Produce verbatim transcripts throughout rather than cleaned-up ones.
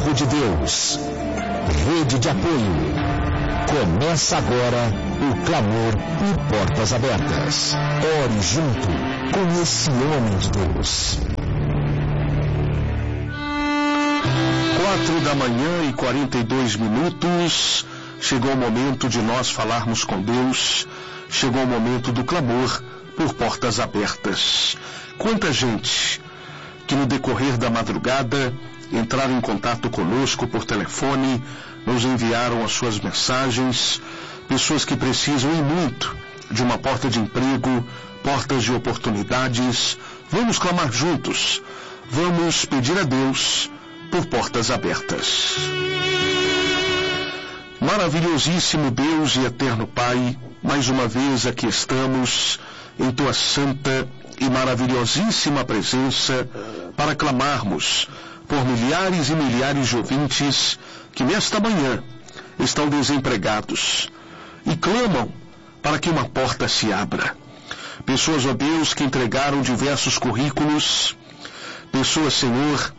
Povo de Deus, rede de apoio. Começa agora o clamor por portas abertas. Ore junto com esse homem de Deus. Quatro da manhã e quarenta e dois minutos. Chegou o momento de nós falarmos com Deus. Chegou o momento do clamor por portas abertas. Quanta gente que no decorrer da madrugada entraram em contato conosco por telefone, nos enviaram as suas mensagens, pessoas que precisam e muito de uma porta de emprego, portas de oportunidades. Vamos clamar juntos, vamos pedir a Deus por portas abertas. Maravilhosíssimo Deus e eterno Pai, mais uma vez aqui estamos em Tua santa e maravilhosíssima presença para clamarmos por milhares e milhares de ouvintes que nesta manhã estão desempregados e clamam para que uma porta se abra. Pessoas, ó Deus, que entregaram diversos currículos, pessoas, Senhor,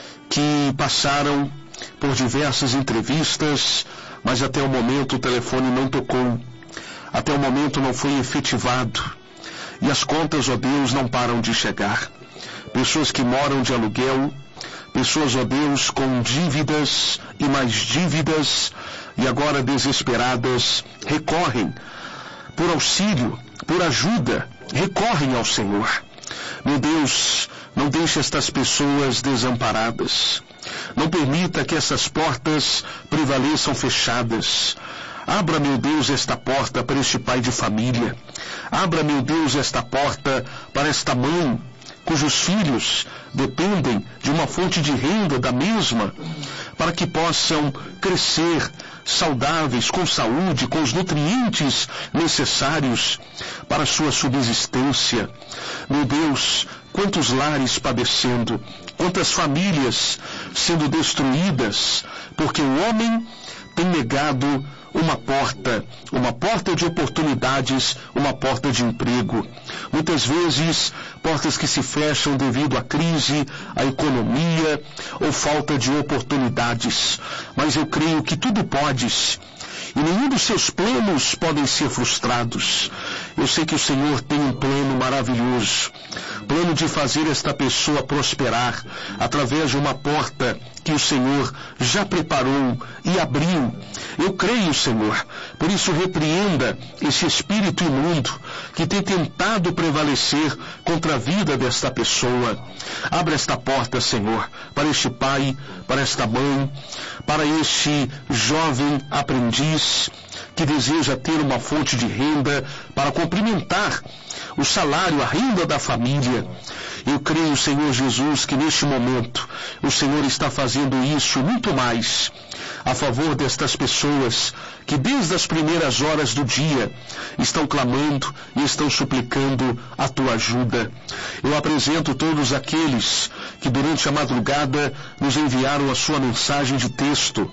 que passaram por diversas entrevistas, mas até o momento o telefone não tocou, até o momento não foi efetivado, e as contas, ó Deus, não param de chegar. Pessoas que moram de aluguel, pessoas, ó Deus, com dívidas e mais dívidas, e agora desesperadas, recorrem por auxílio, por ajuda, recorrem ao Senhor. Meu Deus, não deixe estas pessoas desamparadas. Não permita que essas portas prevaleçam fechadas. Abra, meu Deus, esta porta para este pai de família. Abra, meu Deus, esta porta para esta mãe, cujos filhos dependem de uma fonte de renda da mesma, para que possam crescer saudáveis, com saúde, com os nutrientes necessários para a sua subsistência. Meu Deus, quantos lares padecendo, quantas famílias sendo destruídas, porque o homem tem negado uma porta, uma porta de oportunidades, uma porta de emprego. Muitas vezes, portas que se fecham devido à crise, à economia ou falta de oportunidades. Mas eu creio que tudo podes, e nenhum dos seus planos podem ser frustrados. Eu sei que o Senhor tem um plano maravilhoso, plano de fazer esta pessoa prosperar através de uma porta que o Senhor já preparou e abriu. Eu creio, Senhor, por isso repreenda esse espírito imundo que tem tentado prevalecer contra a vida desta pessoa. Abra esta porta, Senhor, para este pai, para esta mãe, para este jovem aprendiz que deseja ter uma fonte de renda para complementar o salário, a renda da família. Eu creio, Senhor Jesus, que neste momento o Senhor está fazendo isso e muito mais a favor destas pessoas que desde as primeiras horas do dia estão clamando e estão suplicando a Tua ajuda. Eu apresento todos aqueles que durante a madrugada nos enviaram a sua mensagem de texto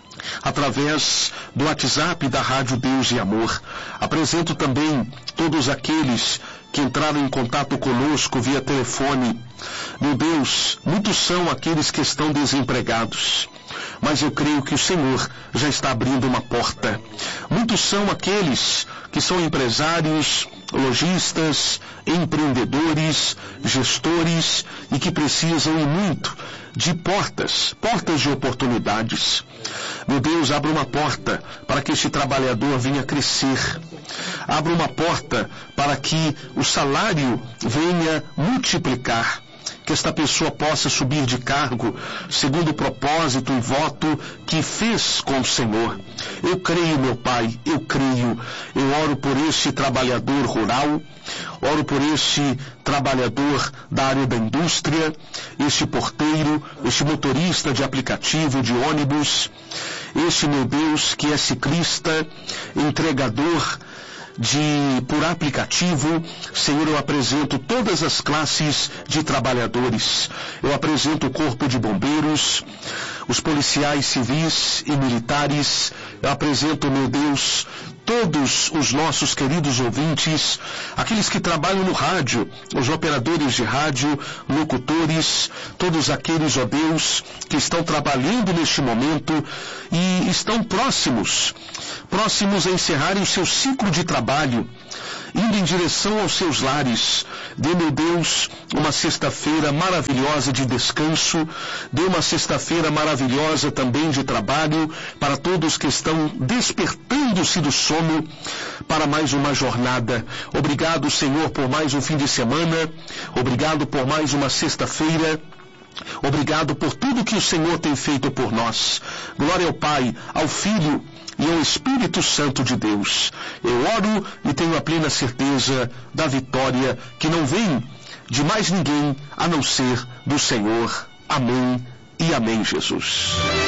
através do WhatsApp da Rádio Deus e Amor. Apresento também todos aqueles que entraram em contato conosco via telefone. Meu Deus, muitos são aqueles que estão desempregados, mas eu creio que o Senhor já está abrindo uma porta. Muitos são aqueles que são empresários, lojistas, empreendedores, gestores e que precisam e muito de portas, portas de oportunidades. Meu Deus, abra uma porta para que este trabalhador venha crescer. Abra uma porta para que o salário venha multiplicar. Que esta pessoa possa subir de cargo segundo o propósito e voto que fez com o Senhor. Eu creio, meu Pai, eu creio. Eu oro por este trabalhador rural, oro por este trabalhador da área da indústria, este porteiro, este motorista de aplicativo, de ônibus, este, meu Deus, que é ciclista, entregador de por aplicativo. Senhor, eu apresento todas as classes de trabalhadores. Eu apresento o corpo de bombeiros, os policiais civis e militares. Eu apresento, meu Deus, todos os nossos queridos ouvintes, aqueles que trabalham no rádio, os operadores de rádio, locutores, todos aqueles, ó Deus, que estão trabalhando neste momento e estão próximos, próximos a encerrarem o seu ciclo de trabalho, indo em direção aos seus lares. Dê, meu Deus, uma sexta-feira maravilhosa de descanso, dê uma sexta-feira maravilhosa também de trabalho para todos que estão despertando-se do sono para mais uma jornada. Obrigado, Senhor, por mais um fim de semana, obrigado por mais uma sexta-feira. Obrigado por tudo que o Senhor tem feito por nós. Glória ao Pai, ao Filho e ao Espírito Santo de Deus. Eu oro e tenho a plena certeza da vitória que não vem de mais ninguém a não ser do Senhor. Amém e amém, Jesus.